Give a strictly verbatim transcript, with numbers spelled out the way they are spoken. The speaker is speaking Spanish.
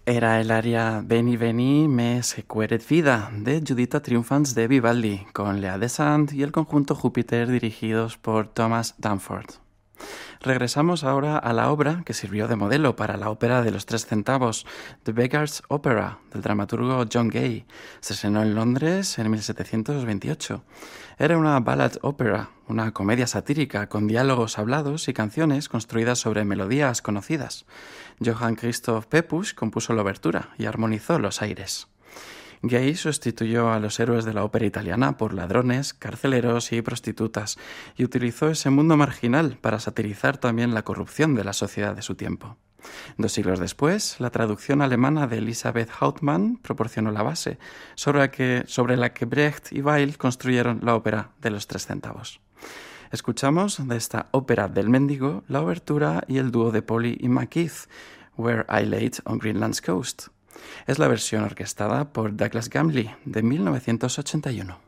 Era el aria Veni Veni me sequeret vida de Juditha Triumphans de Vivaldi, con Lea Desant y el conjunto Júpiter dirigidos por Thomas Danforth. Regresamos ahora a la obra que sirvió de modelo para la ópera de los tres centavos, The Beggar's Opera, del dramaturgo John Gay. Se estrenó en Londres en mil setecientos veintiocho. Era una ballad opera, una comedia satírica con diálogos hablados y canciones construidas sobre melodías conocidas. Johann Christoph Pepusch compuso la obertura y armonizó los aires. Gay sustituyó a los héroes de la ópera italiana por ladrones, carceleros y prostitutas, y utilizó ese mundo marginal para satirizar también la corrupción de la sociedad de su tiempo. Dos siglos después, la traducción alemana de Elisabeth Hauptmann proporcionó la base, sobre la que, sobre la que Brecht y Weill construyeron la ópera de los tres centavos. Escuchamos de esta ópera del mendigo la obertura y el dúo de Polly y McKeith, Where I Laid on Greenland's Coast. Es la versión orquestada por Douglas Gambley de mil novecientos ochenta y uno.